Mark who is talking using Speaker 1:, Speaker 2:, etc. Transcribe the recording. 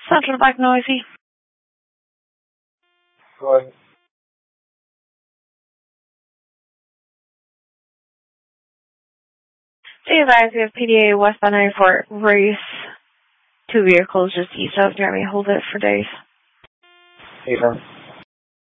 Speaker 1: Central back noisy.
Speaker 2: Go ahead.
Speaker 1: Hey guys, we have PDA westbound 94 race. 2 vehicles just east of Jeremy. Hold it for days.
Speaker 2: Hey,